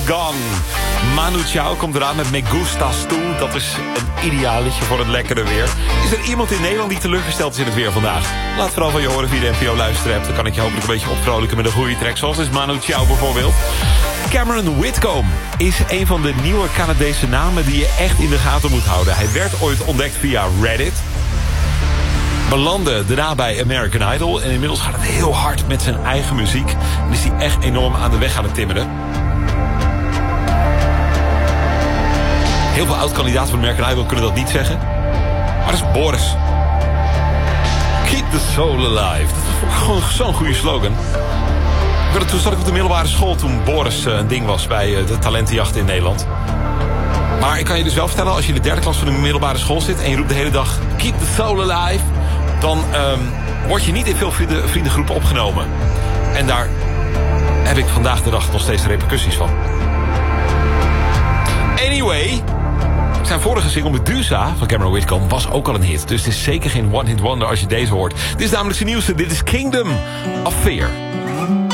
Gone. Manu Chao komt eraan met Me Gustas Tu. Dat is een ideaal liedje voor het lekkere weer. Is er iemand in Nederland die teleurgesteld is in het weer vandaag? Laat vooral van je horen via de NPO luisteren hebt. Dan kan ik je hopelijk een beetje opvrolijken met een goede track. Zoals is Manu Chao bijvoorbeeld. Cameron Whitcomb is een van de nieuwe Canadese namen die je echt in de gaten moet houden. Hij werd ooit ontdekt via Reddit. Belandde daarna bij American Idol. En inmiddels gaat het heel hard met zijn eigen muziek. En is hij echt enorm aan de weg aan het timmeren. Heel veel oud-kandidaten van American Idol kunnen dat niet zeggen. Maar dat is Boris. Keep the soul alive. Dat is gewoon zo'n goede slogan. Toen zat ik op de middelbare school toen Boris een ding was bij de talentenjacht in Nederland. Maar ik kan je dus wel vertellen, als je in de derde klas van de middelbare school zit en je roept de hele dag Keep the soul alive, dan word je niet in veel vriendengroepen opgenomen. En daar heb ik vandaag de dag nog steeds de repercussies van. Anyway, zijn vorige single Medusa van Cameron Whitcomb was ook al een hit. Dus het is zeker geen one-hit wonder als je deze hoort. Dit is namelijk zijn nieuwste. Dit is Kingdom of Fear.